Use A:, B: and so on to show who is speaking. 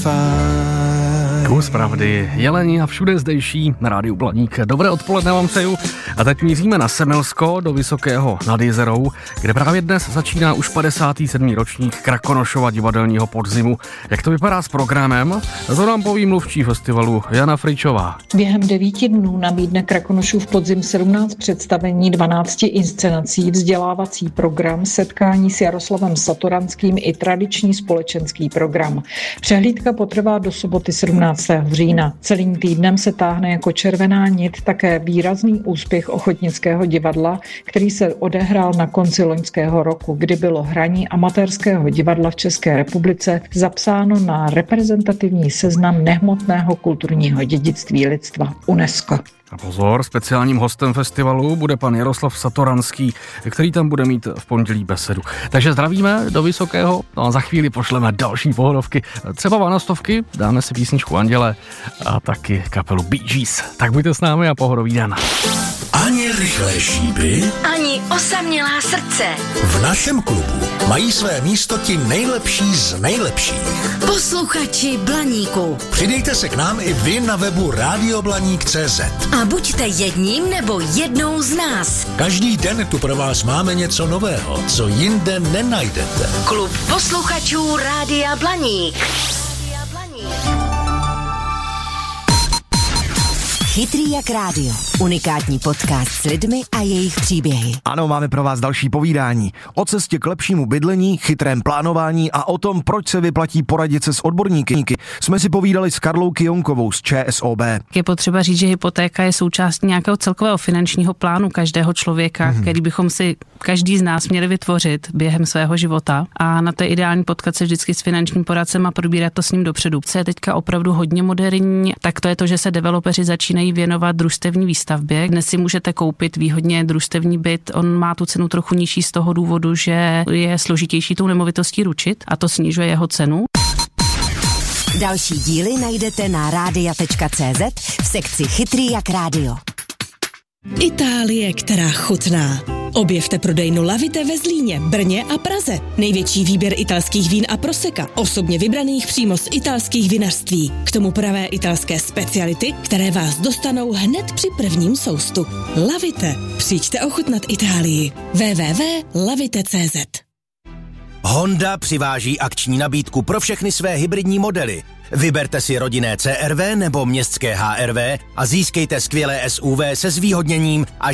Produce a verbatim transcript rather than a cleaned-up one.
A: Kus pravdy, jelení a všude zdejší na rádiu Blaník. Dobré odpoledne vám přeju a teď míříme na Semilsko do Vysokého nad Jizerou, kde právě dnes začíná už padesátý sedmý ročník Krakonošova divadelního podzimu. Jak to vypadá s programem? To nám poví mluvčí festivalu Jana Fričová.
B: Během devíti dnů nabídne Krakonošův podzim sedmnáct představení, dvanáct inscenací, vzdělávací program, setkání s Jaroslavem Satoranským i tradiční společenský program. Přehlídka potrvá do soboty sedmnáctého října. Celým týdnem se táhne jako červená nit také výrazný úspěch ochotnického divadla, který se odehrál na konci loňského roku, kdy bylo hraní amatérského divadla v České republice zapsáno na reprezentativní seznam nehmotného kulturního dědictví lidstva UNESCO.
A: A pozor, speciálním hostem festivalu bude pan Jaroslav Satoranský, který tam bude mít v pondělí besedu. Takže zdravíme do Vysokého, no a za chvíli pošleme další pohodovky. Třeba vanastovky, dáme si písničku Anděle a taky kapelu Bee Gees. Tak buďte s námi a pohodový den.
C: Ani rychlé šípy,
D: ani osamělá srdce.
C: V našem klubu mají své místo ti nejlepší z nejlepších.
D: Posluchači Blaníku.
C: Přidejte se k nám i vy na webu rádio blaník tečka cé zet.
D: A buďte jedním nebo jednou z nás.
C: Každý den tu pro vás máme něco nového, co jinde nenajdete.
D: Klub posluchačů Rádia Blaník. Chytrý jak rádio. Unikátní podcast s lidmi a jejich příběhy.
E: Ano, máme pro vás další povídání. O cestě k lepšímu bydlení, chytrém plánování a o tom, proč se vyplatí poradit se s odborníky. Jsme si povídali s Karlou Kyjonkovou z ČSOB.
F: Je potřeba říct, že hypotéka je součástí nějakého celkového finančního plánu každého člověka, hmm. který bychom si každý z nás měli vytvořit během svého života. A na to je ideální potkat se vždycky s finančním poradcem a probírat to s ním dopředu. Co je teďka opravdu hodně moderní, tak to je to, že se developeři začínají věnovat družstevní výstavbě. Dnes si můžete koupit výhodně družstevní byt, on má tu cenu trochu nižší z toho důvodu, že je složitější tou nemovitostí ručit a to snižuje jeho cenu.
D: Další díly najdete na rádia tečka cé zet v sekci Chytrý jak rádio.
G: Itálie, která chutná. Objevte prodejnu Lavite ve Zlíně, Brně a Praze. Největší výběr italských vín a proseka, osobně vybraných přímo z italských vinařství. K tomu pravé italské speciality, které vás dostanou hned při prvním soustu. Lavite. Přijďte ochutnat Itálii. w w w tečka lavite tečka cé zet.
H: Honda přiváží akční nabídku pro všechny své hybridní modely. Vyberte si rodinné C R V nebo městské H R V a získejte skvělé S U V se zvýhodněním až